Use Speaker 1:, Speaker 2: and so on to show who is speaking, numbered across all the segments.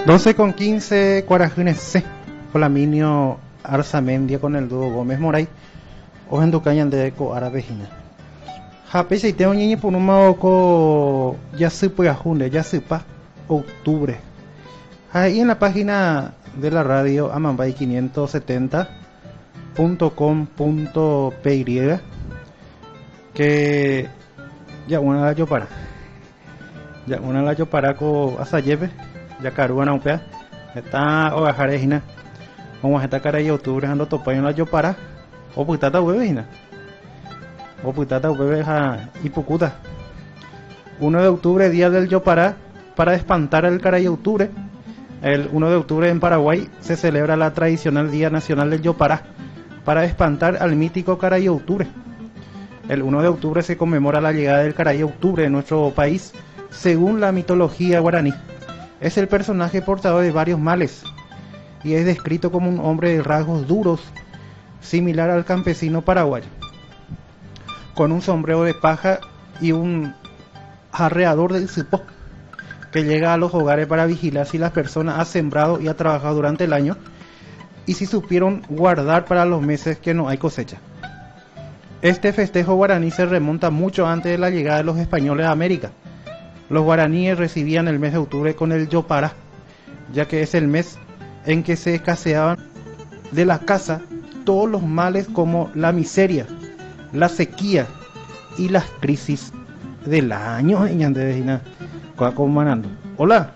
Speaker 1: 12:15 Cuarajines C. Flaminio Arzamendia con el dúo Gómez Moray. Ojenducañan de Eco Arabejina. Jape si tengo ñiñi por un maoco ya supa junio, ya supa octubre. Ahí en la página de la radio amambay570.com.py que ya una la yo para co asayebe ya caruana upea está o bajarejina como esta cara de octubre ando topayo la yo para o putata huevejina o putata hueveja y pucuta 1 de octubre día del yo para espantar el cara de octubre. El 1 de octubre en Paraguay se celebra la tradicional Día Nacional del Yopará para espantar al mítico Caray Octubre. El 1 de octubre se conmemora la llegada del Caray Octubre en nuestro país según la mitología guaraní. Es el personaje portador de varios males y es descrito como un hombre de rasgos duros, similar al campesino paraguayo, con un sombrero de paja y un arreador del cipó, que llega a los hogares para vigilar si las personas han sembrado y han trabajado durante el año y si supieron guardar para los meses que no hay cosecha. Este festejo guaraní se remonta mucho antes de la llegada de los españoles a América. Los guaraníes recibían el mes de octubre con el Yopará, ya que es el mes en que se escaseaban de la casa todos los males como la miseria, la sequía y las crisis del año. Hola.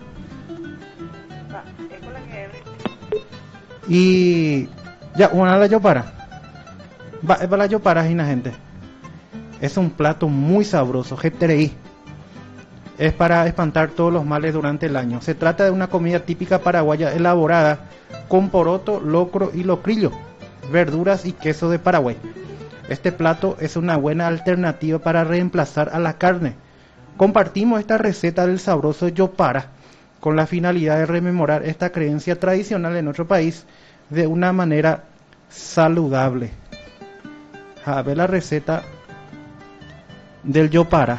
Speaker 1: Y ya, una la yo para. Va, es para la yo para, gente. Es un plato muy sabroso, GTRI. Es para espantar todos los males durante el año. Se trata de una comida típica paraguaya elaborada con poroto, locro y locrillo, verduras y queso de Paraguay. Este plato es una buena alternativa para reemplazar a la carne. Compartimos esta receta del sabroso Yopara con la finalidad de rememorar esta creencia tradicional en nuestro país de una manera saludable. A ver la receta del Yopara: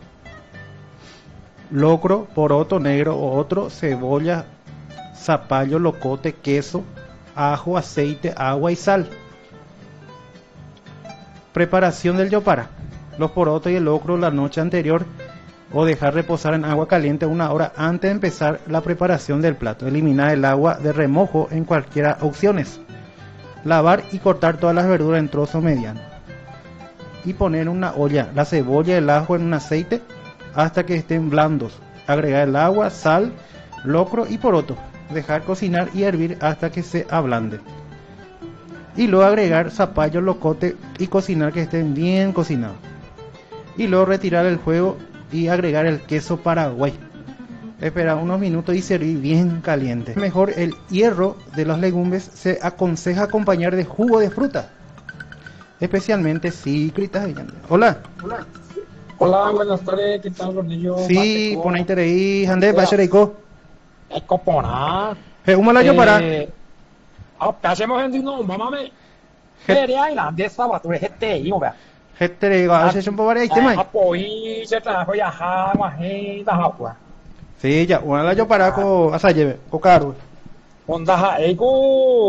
Speaker 1: locro, poroto negro o otro, cebolla, zapallo, locote, queso, ajo, aceite, agua y sal. Preparación del Yopara: los porotos y el locro la noche anterior o dejar reposar en agua caliente 1 hora antes de empezar la preparación del plato. Eliminar el agua de remojo en cualquiera opciones. Lavar y cortar todas las verduras en trozos medianos. Y poner en una olla la cebolla y el ajo en un aceite hasta que estén blandos. Agregar el agua, sal, locro y poroto. Dejar cocinar y hervir hasta que se ablande. Y luego agregar zapallo, locote y cocinar que estén bien cocinados. Y luego retirar el fuego y agregar el queso Paraguay. Esperar unos minutos y servir bien caliente. Mejor el hierro de las legumbres se aconseja acompañar de jugo de fruta, especialmente cítricas. Hola.
Speaker 2: Hola, buenas tardes, ¿qué tal, Ronillo?
Speaker 1: Sí, pon ahí tereí, ande, bachereiko.
Speaker 2: Eco pona.
Speaker 1: Humala yo para.
Speaker 2: Hacemos en no, mamame. Feria irlandesa, bature GTI, vea.
Speaker 1: Tereí, a veces un poco varias temas.
Speaker 2: Apoí, se trajo ya, guajita, agua.
Speaker 1: Sí, ya, una la yo para con asayebe, con caro.
Speaker 2: Onda, ego.